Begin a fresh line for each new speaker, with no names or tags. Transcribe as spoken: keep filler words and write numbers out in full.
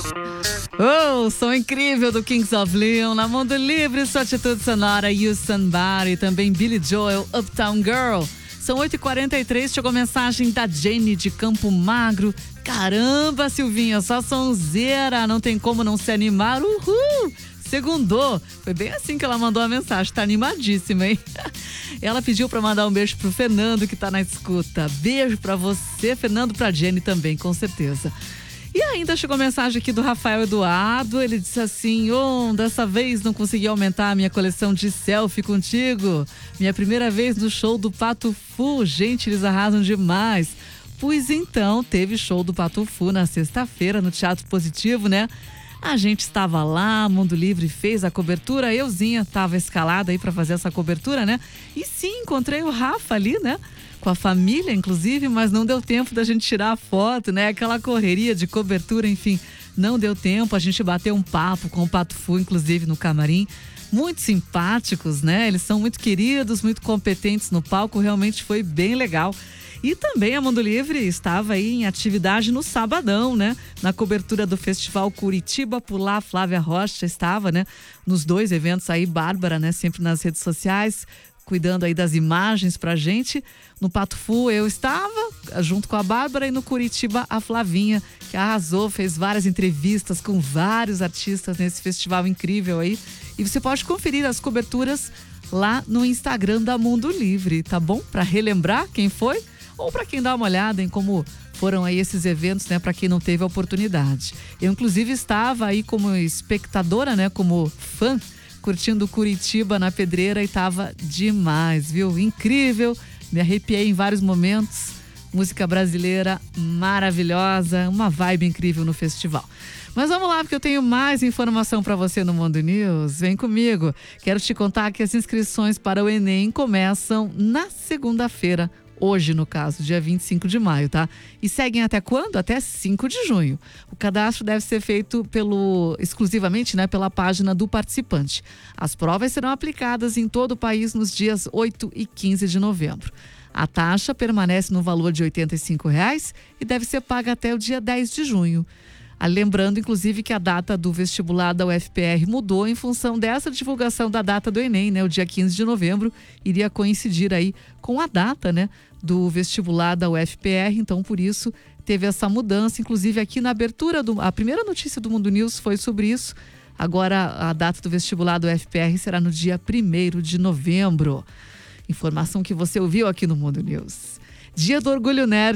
Oh, som incrível do Kings of Leon, na Mundo Livre, sua atitude sonora, You Somebody, também Billy Joel, Uptown Girl. São oito e quarenta e três, chegou mensagem da Jenny de Campo Magro. Caramba, Silvinha, só sonzeira, não tem como não se animar, uhul! Segundou, foi bem assim que ela mandou a mensagem, tá animadíssima, hein? Ela pediu pra mandar um beijo pro Fernando, que tá na escuta. Beijo pra você, Fernando, pra Jenny também, com certeza. E ainda chegou mensagem aqui do Rafael Eduardo, ele disse assim: oh, dessa vez não consegui aumentar a minha coleção de selfie contigo. Minha primeira vez no show do Pato Fu, gente, eles arrasam demais. Pois então, teve show do Pato Fu na sexta-feira no Teatro Positivo, né? A gente estava lá, Mundo Livre fez a cobertura, euzinha estava escalada aí para fazer essa cobertura, né? E sim, encontrei o Rafa ali, né? Com a família, inclusive, mas não deu tempo da gente tirar a foto, né? Aquela correria de cobertura, enfim, não deu tempo. A gente bateu um papo com o Pato Fu, inclusive, no camarim. Muito simpáticos, né? Eles são muito queridos, muito competentes no palco, realmente foi bem legal. E também a Mundo Livre estava aí em atividade no sabadão, né? Na cobertura do Festival Curitiba por lá, Flávia Rocha estava, né? Nos dois eventos aí, Bárbara, né? Sempre nas redes sociais, cuidando aí das imagens pra gente. No Pato Fu eu estava junto com a Bárbara e no Curitiba a Flavinha, que arrasou, fez várias entrevistas com vários artistas nesse festival incrível aí. E você pode conferir as coberturas lá no Instagram da Mundo Livre, tá bom? Pra relembrar quem foi ou pra quem dá uma olhada em como foram aí esses eventos, né? Pra quem não teve a oportunidade. Eu, inclusive, estava aí como espectadora, né? Como fã, curtindo Curitiba na Pedreira e tava demais, viu? Incrível, me arrepiei em vários momentos. Música brasileira maravilhosa, uma vibe incrível no festival. Mas vamos lá, porque eu tenho mais informação para você no Mundo News. Vem comigo. Quero te contar que as inscrições para o Enem começam na segunda-feira. Hoje, no caso, dia vinte e cinco de maio, tá? E seguem até quando? Até cinco de junho. O cadastro deve ser feito pelo, exclusivamente, né, pela página do participante. As provas serão aplicadas em todo o país nos dias oito e quinze de novembro. A taxa permanece no valor de oitenta e cinco reais e deve ser paga até o dia dez de junho. Lembrando, inclusive, que a data do vestibular da U F P R mudou em função dessa divulgação da data do Enem, né? O dia quinze de novembro iria coincidir aí com a data, né, do vestibular da U F P R, então por isso teve essa mudança. Inclusive aqui na abertura, do, a primeira notícia do Mundo News foi sobre isso. Agora a data do vestibular do U F P R será no dia primeiro de novembro. Informação que você ouviu aqui no Mundo News. Dia do Orgulho Nerd.